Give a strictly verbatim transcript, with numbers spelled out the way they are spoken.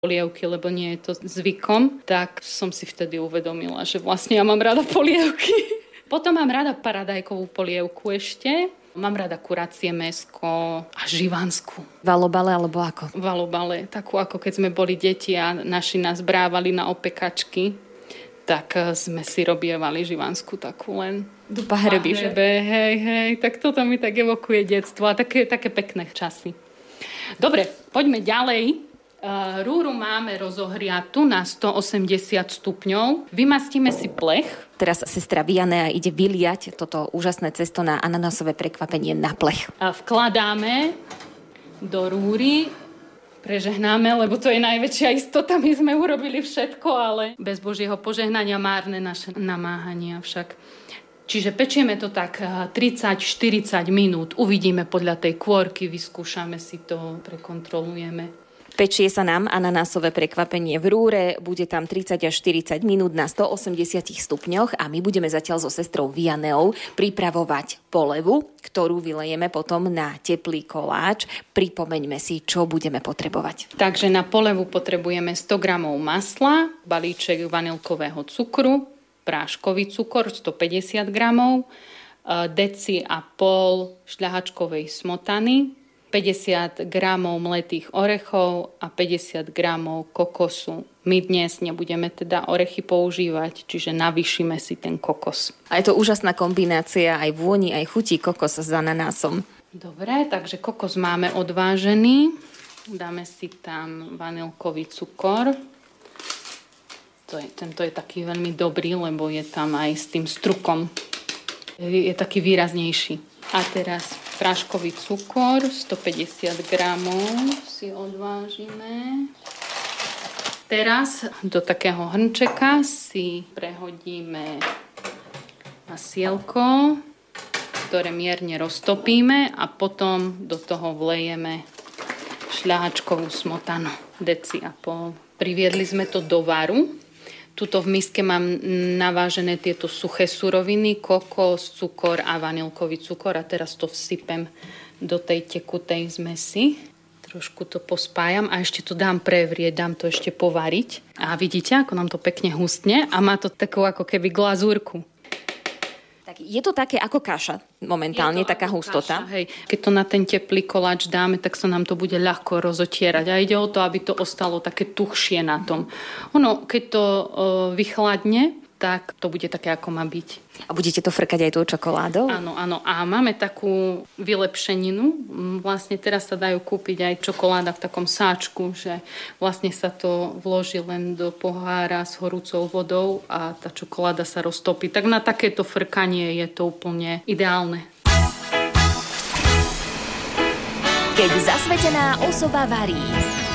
polievky, lebo nie je to zvykom, tak som si vtedy uvedomila, že vlastne ja mám rada polievky. Potom mám rada paradajkovú polievku ešte. Mám rada kuracie mäsko a živanskú. Valobale alebo ako? Valobale, takú ako keď sme boli deti a naši nás brávali na opekačky, tak sme si robievali živanskú takú len do pahreby, že? Hej, hej, tak toto mi tak evokuje detstvo a také, také pekné časy. Dobre, poďme ďalej. Uh, rúru máme rozohriatu na stoosemdesiat stupňov. Vymastíme si plech. Teraz sestra Vianea ide vyliať toto úžasné cesto na ananásové prekvapenie na plech. A vkladáme do rúry, prežehnáme, lebo to je najväčšia istota. My sme urobili všetko, ale bez Božieho požehnania márne naše namáhania však. Čiže pečieme to tak tridsať štyridsať minút. Uvidíme podľa tej kôrky, vyskúšame si to, prekontrolujeme. Pečie sa nám ananásové prekvapenie v rúre, bude tam tridsať až štyridsať minút na stoosemdesiat stupňoch a my budeme zatiaľ so sestrou Vianeou pripravovať polevu, ktorú vylejeme potom na teplý koláč. Pripomeňme si, čo budeme potrebovať. Takže na polevu potrebujeme sto gramov masla, balíček vanilkového cukru, práškový cukor stopäťdesiat gramov, deci a pol šľahačkovej smotany, päťdesiat gramov mletých orechov a päťdesiat gramov kokosu. My dnes nebudeme teda orechy používať, čiže navýšime si ten kokos. A je to úžasná kombinácia aj vôni, aj chutí kokos s ananásom. Dobre, takže kokos máme odvážený. Dáme si tam vanilkový cukor. To je, tento je taký veľmi dobrý, lebo je tam aj s tým strukom. Je, je taký výraznejší. A teraz práškový cukor, stopäťdesiat gramov si odvážime. Teraz do takého hrnčeka si prehodíme masielko, ktoré mierne roztopíme a potom do toho vlejeme šľahačkovú smotanu, deci a pol. Priviedli sme to do varu. Tuto v miske mám navážené tieto suché suroviny, kokos, cukor a vanilkový cukor a teraz to vsypem do tej tekutej zmesi. Trošku to pospájam a ešte to dám prevrieť, dám to ešte povariť. A vidíte, ako nám to pekne hustne a má to takú ako keby glazúrku. Tak je to také ako kaša momentálne, taká hustota. Kaša, hej. Keď to na ten teplý koláč dáme, tak sa nám to bude ľahko rozotierať. A ide o to, aby to ostalo také tuchšie na tom. Ono, keď to uh, vychladne, tak to bude také, ako má byť. A budete to frkať aj tou čokoládou? Áno, áno. A máme takú vylepšeninu. Vlastne teraz sa dajú kúpiť aj čokoláda v takom sáčku, že vlastne sa to vloží len do pohára s horúcou vodou a tá čokoláda sa roztopí. Tak na takéto frkanie je to úplne ideálne. Keď zasvetená osoba varí.